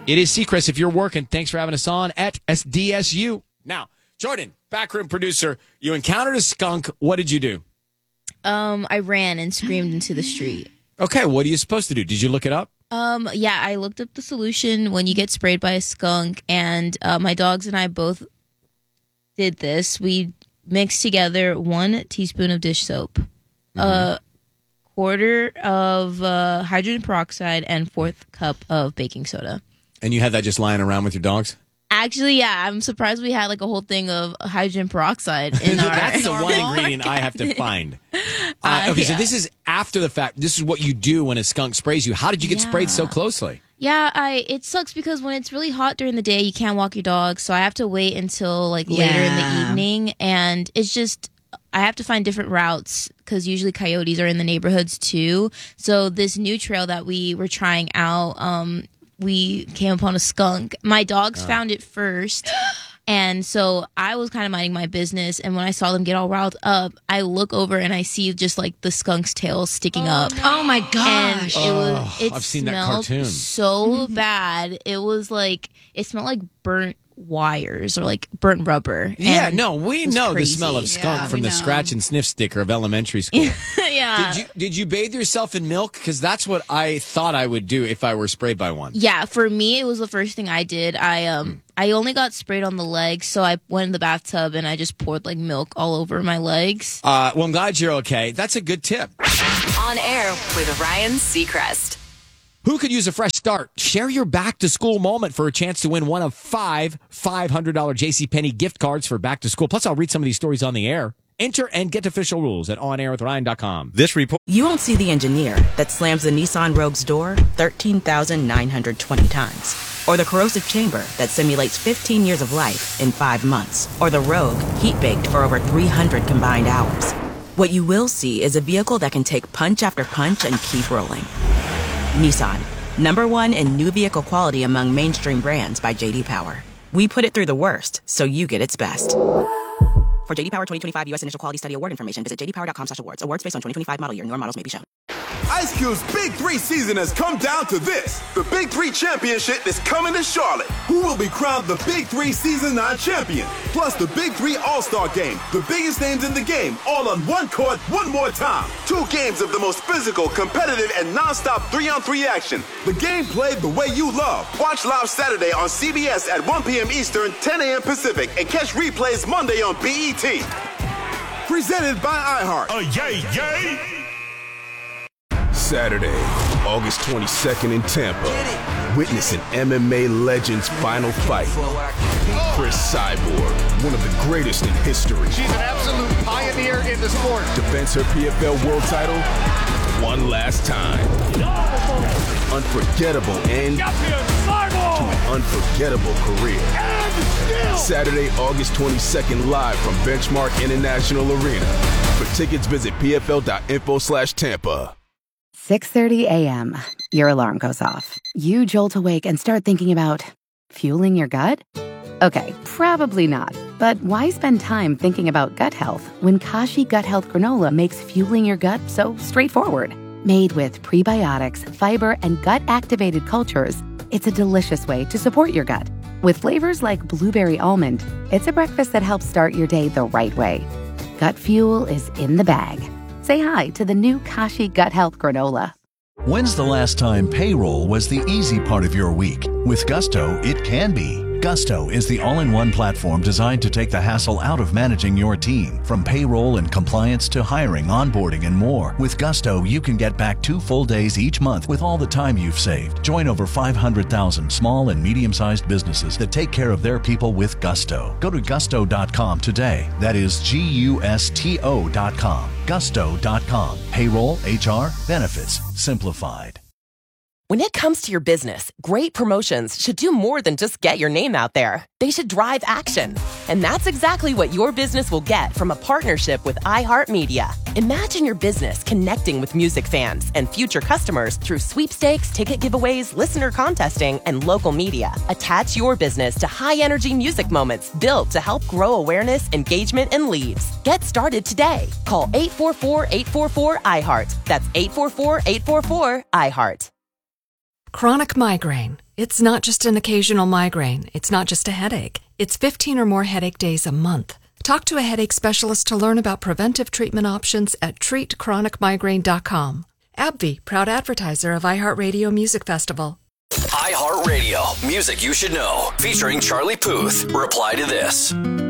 It is Seacrest. If you're working, thanks for having us on at SDSU. Now, Jordan, backroom producer, you encountered a skunk. What did you do? I ran and screamed into the street. Okay, what are you supposed to do? Did you look it up? Yeah, I looked up the solution when you get sprayed by a skunk, and my dogs and I both did this. We mixed together 1 teaspoon of dish soap, a quarter of hydrogen peroxide, and 1/4 cup of baking soda. And you had that just lying around with your dogs? Actually, yeah, I'm surprised we had like a whole thing of hydrogen peroxide in our. That's the one ingredient I have to find. Okay, so this is after the fact. This is what you do when a skunk sprays you. How did you get sprayed so closely? Yeah, it sucks because when it's really hot during the day, you can't walk your dog, so I have to wait until like later in the evening, and it's just I have to find different routes because usually coyotes are in the neighborhoods too. So this new trail that we were trying out, we came upon a skunk. My dogs found it first. And so I was kind of minding my business. And when I saw them get all riled up, I look over and I see just like the skunk's tail sticking up. No. Oh my gosh. And I've seen that cartoon. So bad. It was like, it smelled like burnt wires or like burnt rubber. Yeah, no, we know crazy. the smell of skunk from the scratch and sniff sticker of elementary school. Yeah. Did you bathe yourself in milk? Because that's what I thought I would do if I were sprayed by one. Yeah, for me, it was the first thing I did. I only got sprayed on the legs, so I went in the bathtub and I just poured like milk all over my legs. Well, I'm glad you're okay. That's a good tip. On air with Ryan Seacrest. Who could use a fresh start? Share your back-to-school moment for a chance to win one of 5 $500 JCPenney gift cards for back to school. Plus, I'll read some of these stories on the air. Enter and get official rules at onairwithryan.com. This report. You won't see the engineer that slams the Nissan Rogue's door 13,920 times. Or the corrosive chamber that simulates 15 years of life in 5 months. Or the Rogue heat-baked for over 300 combined hours. What you will see is a vehicle that can take punch after punch and keep rolling. Nissan, #1 in new vehicle quality among mainstream brands by J.D. Power. We put it through the worst, so you get its best. For J.D. Power 2025 U.S. Initial Quality Study Award information, visit jdpower.com/awards. Awards based on 2025 model year. Newer models may be shown. Ice Cube's Big 3 season has come down to this. The Big 3 Championship is coming to Charlotte. Who will be crowned the Big 3 Season 9 champion? Plus the Big 3 All-Star Game. The biggest names in the game, all on one court, one more time. 2 games of the most physical, competitive, and non-stop 3-on-3 action. The game played the way you love. Watch live Saturday on CBS at 1 p.m. Eastern, 10 a.m. Pacific, and catch replays Monday on BET. Presented by iHeart. Yay, yay! Saturday, August 22nd in Tampa. Witness an MMA legend's final fight. Chris Cyborg, one of the greatest in history. She's an absolute pioneer in the sport. Defends her PFL world title one last time. Unforgettable end to an unforgettable career. Saturday, August 22nd, live from Benchmark International Arena. For tickets, visit pfl.info/Tampa. 6:30 a.m. Your alarm goes off. You jolt awake and start thinking about fueling your gut? Okay, probably not. But why spend time thinking about gut health when Kashi Gut Health Granola makes fueling your gut so straightforward? Made with prebiotics, fiber, and gut-activated cultures, it's a delicious way to support your gut. With flavors like blueberry almond, it's a breakfast that helps start your day the right way. Gut fuel is in the bag. Say hi to the new Kashi Gut Health Granola. When's the last time payroll was the easy part of your week? With Gusto, it can be. Gusto is the all-in-one platform designed to take the hassle out of managing your team. From payroll and compliance to hiring, onboarding, and more. With Gusto, you can get back 2 full days each month with all the time you've saved. Join over 500,000 small and medium-sized businesses that take care of their people with Gusto. Go to gusto.com today. That is GUSTO.com. Gusto.com. Payroll, HR, benefits, simplified. When it comes to your business, great promotions should do more than just get your name out there. They should drive action. And that's exactly what your business will get from a partnership with iHeartMedia. Imagine your business connecting with music fans and future customers through sweepstakes, ticket giveaways, listener contesting, and local media. Attach your business to high-energy music moments built to help grow awareness, engagement, and leads. Get started today. Call 844-844-iHeart. That's 844-844-iHeart. Chronic migraine. It's not just an occasional migraine. It's not just a headache. It's 15 or more headache days a month. Talk to a headache specialist to learn about preventive treatment options at treatchronicmigraine.com. AbbVie, proud advertiser of iHeartRadio Music Festival. iHeartRadio, music you should know, featuring Charlie Puth. Reply to this.